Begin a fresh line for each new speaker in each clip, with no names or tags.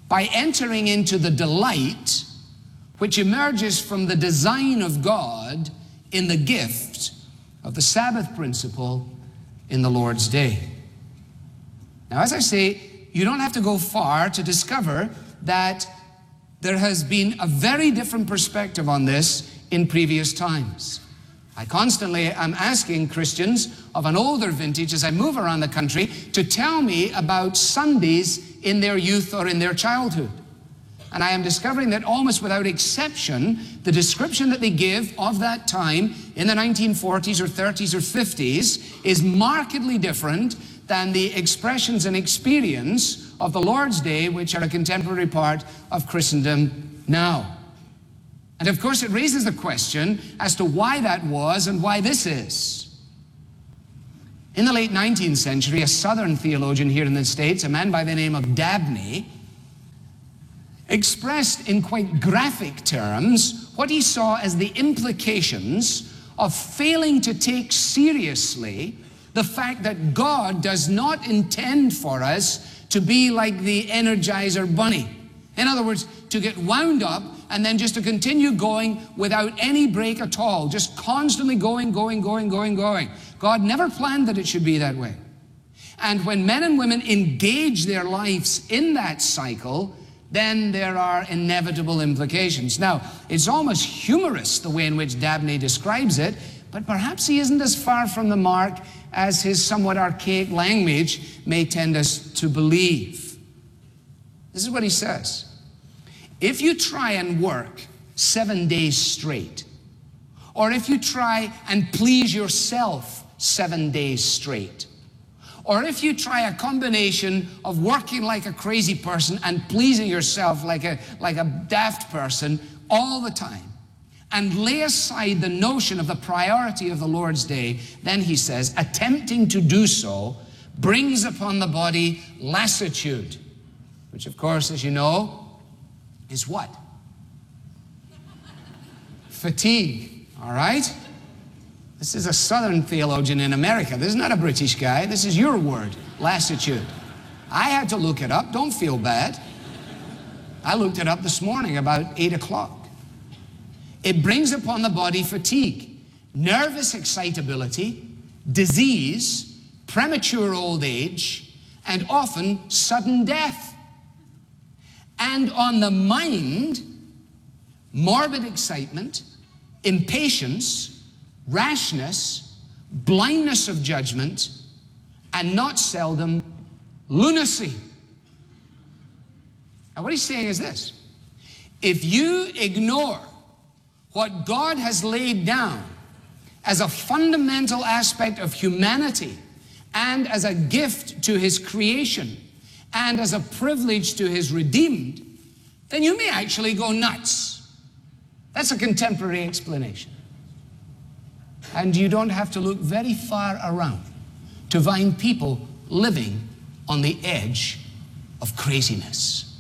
by entering into the delight which emerges from the design of God in the gift of the Sabbath principle in the Lord's day. Now, as I say, you don't have to go far to discover that there has been a very different perspective on this in previous times. I constantly am asking Christians of an older vintage as I move around the country to tell me about Sundays in their youth or in their childhood. And I am discovering that almost without exception, the description that they give of that time in the 1940s or 30s or 50s is markedly different than the expressions and experience of the Lord's Day, which are a contemporary part of Christendom now. And of course, it raises the question as to why that was and why this is. In the late 19th century, a Southern theologian here in the States, a man by the name of Dabney, expressed in quite graphic terms what he saw as the implications of failing to take seriously the fact that God does not intend for us to be like the Energizer Bunny. In other words, to get wound up and then just to continue going without any break at all, just constantly going. God never planned that it should be that way. And when men and women engage their lives in that cycle, then there are inevitable implications. Now, it's almost humorous the way in which Dabney describes it, but perhaps he isn't as far from the mark as his somewhat archaic language may tend us to believe. This is what he says. If you try and work 7 days straight, or if you try and please yourself 7 days straight, or if you try a combination of working like a crazy person and pleasing yourself like a daft person all the time, and lay aside the notion of the priority of the Lord's Day, then he says, attempting to do so brings upon the body lassitude, which of course, as you know, is what? Fatigue, all right? This is a Southern theologian in America. This is not a British guy. This is your word, lassitude. I had to look it up. Don't feel bad. I looked it up this morning about 8 o'clock. It brings upon the body fatigue, nervous excitability, disease, premature old age, and often sudden death. And on the mind, morbid excitement, impatience, rashness, blindness of judgment, and not seldom lunacy. Now what he's saying is this: if you ignore what God has laid down as a fundamental aspect of humanity and as a gift to his creation and as a privilege to his redeemed, then you may actually go nuts. That's a contemporary explanation. And you don't have to look very far around to find people living on the edge of craziness.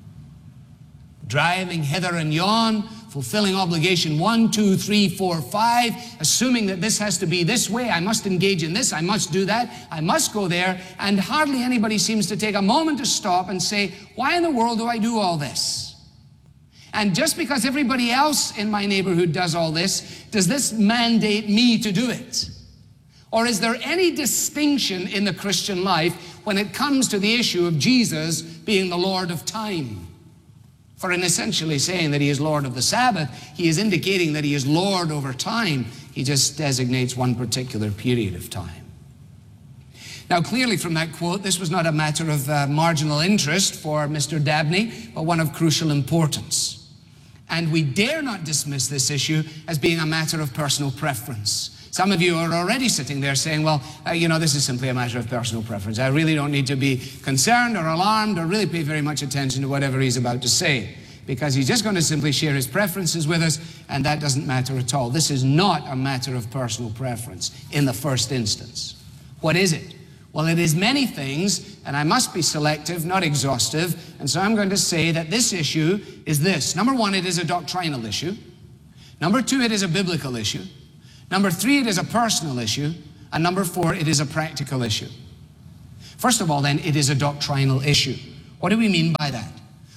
Driving hither and yon, fulfilling obligation 1, 2, 3, 4, 5, assuming that this has to be this way, I must engage in this, I must do that, I must go there, and hardly anybody seems to take a moment to stop and say, why in the world do I do all this? And just because everybody else in my neighborhood does all this, does this mandate me to do it? Or is there any distinction in the Christian life when it comes to the issue of Jesus being the Lord of time? For in essentially saying that he is Lord of the Sabbath, he is indicating that he is Lord over time. He just designates one particular period of time. Now, clearly from that quote, this was not a matter of marginal interest for Mr. Dabney, but one of crucial importance. And we dare not dismiss this issue as being a matter of personal preference. Some of you are already sitting there saying, well, this is simply a matter of personal preference. I really don't need to be concerned or alarmed or really pay very much attention to whatever he's about to say, because he's just going to simply share his preferences with us, and that doesn't matter at all. This is not a matter of personal preference in the first instance. What is it? Well, it is many things, and I must be selective, not exhaustive, and so I'm going to say that this issue is this. Number one, it is a doctrinal issue. Number two, it is a biblical issue. Number three, it is a personal issue. And number four, it is a practical issue. First of all, then, it is a doctrinal issue. What do we mean by that?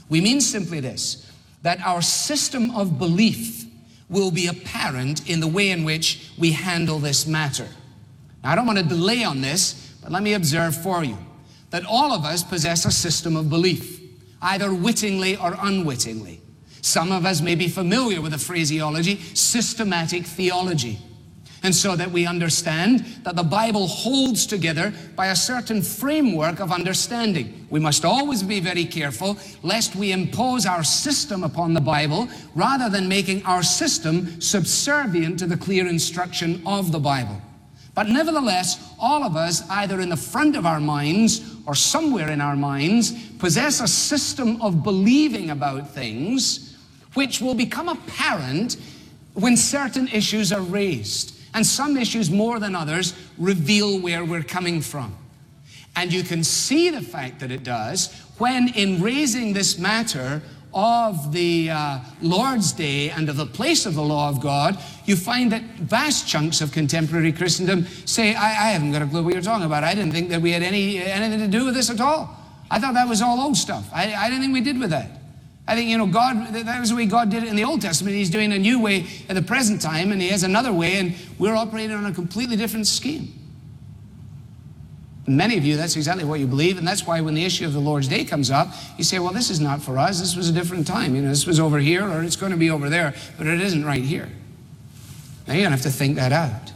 We mean simply this, that our system of belief will be apparent in the way in which we handle this matter. Now, I don't want to delay on this, but let me observe for you that all of us possess a system of belief, either wittingly or unwittingly. Some of us may be familiar with the phraseology, systematic theology. And so that we understand that the Bible holds together by a certain framework of understanding. We must always be very careful lest we impose our system upon the Bible rather than making our system subservient to the clear instruction of the Bible. But nevertheless, all of us, either in the front of our minds or somewhere in our minds, possess a system of believing about things which will become apparent when certain issues are raised. And some issues more than others reveal where we're coming from. And you can see the fact that it does when, in raising this matter of the Lord's Day and of the place of the law of God, you find that vast chunks of contemporary Christendom say, I haven't got a clue what you're talking about. I didn't think that we had anything to do with this at all. I thought that was all old stuff. I didn't think we did with that. I think, God, that was the way God did it in the Old Testament. He's doing a new way in the present time, and he has another way, and we're operating on a completely different scheme. And many of you, that's exactly what you believe, and that's why when the issue of the Lord's Day comes up, you say, well, this is not for us. This was a different time. This was over here, or it's going to be over there, but it isn't right here. Now, you're going to have to think that out.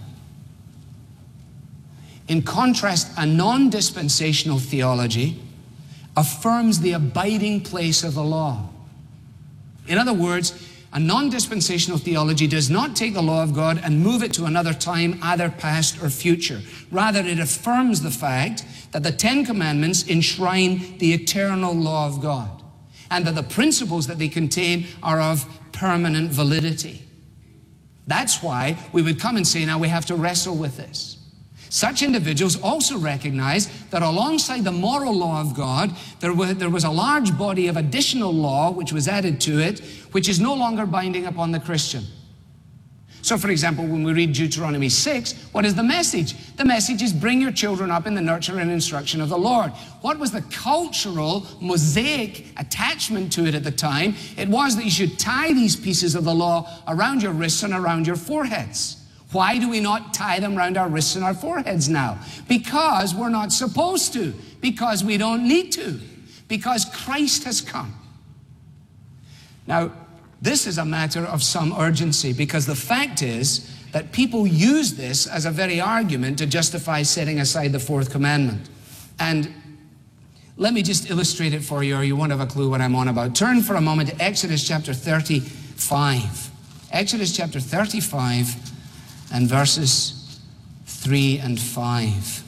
In contrast, a non-dispensational theology affirms the abiding place of the law. In other words, a non-dispensational theology does not take the law of God and move it to another time, either past or future. Rather, it affirms the fact that the Ten Commandments enshrine the eternal law of God, and that the principles that they contain are of permanent validity. That's why we would come and say, now we have to wrestle with this. Such individuals also recognize that alongside the moral law of God, there was a large body of additional law which was added to it, which is no longer binding upon the Christian. So, for example, when we read Deuteronomy 6, what is the message? The message is bring your children up in the nurture and instruction of the Lord. What was the cultural, Mosaic attachment to it at the time? It was that you should tie these pieces of the law around your wrists and around your foreheads. Why do we not tie them around our wrists and our foreheads now? Because we're not supposed to. Because we don't need to. Because Christ has come. Now, this is a matter of some urgency, because the fact is that people use this as a very argument to justify setting aside the fourth commandment. And let me just illustrate it for you, or you won't have a clue what I'm on about. Turn for a moment to Exodus chapter 35. Exodus chapter 35. And verses 3 and 5.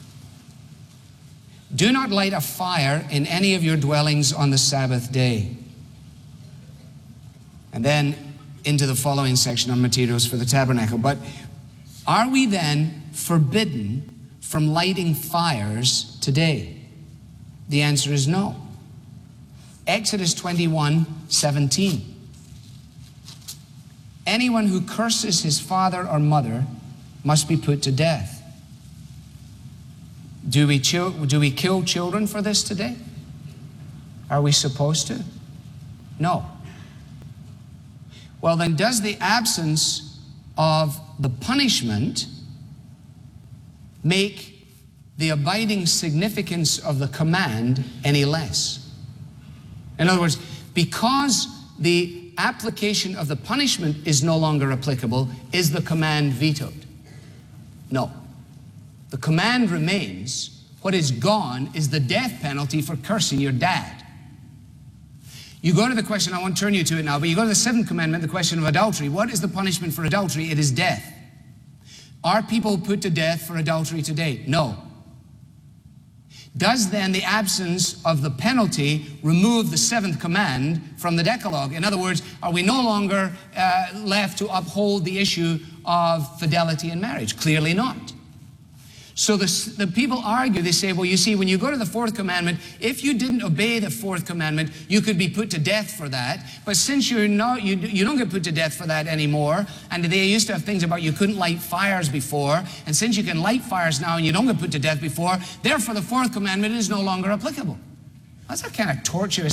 Do not light a fire in any of your dwellings on the Sabbath day. And then into the following section on materials for the tabernacle. But are we then forbidden from lighting fires today? The answer is no. Exodus 21:17. Anyone who curses his father or mother must be put to death. Do we kill children for this today? Are we supposed to? No. Well, then, does the absence of the punishment make the abiding significance of the command any less? In other words, because the application of the punishment is no longer applicable, is the command vetoed? No. The command remains. What is gone is the death penalty for cursing your dad. You go to the question, I won't turn you to it now, but you go to the seventh commandment, the question of adultery. What is the punishment for adultery? It is death. Are people put to death for adultery today? No. Does then the absence of the penalty remove the seventh command from the Decalogue? In other words, are we no longer left to uphold the issue of fidelity in marriage? Clearly not. So the people argue, they say, well, you see, when you go to the fourth commandment, if you didn't obey the fourth commandment, you could be put to death for that. But since you don't get put to death for that anymore, and they used to have things about you couldn't light fires before, and since you can light fires now and you don't get put to death before, therefore the fourth commandment is no longer applicable. That's a kind of torturous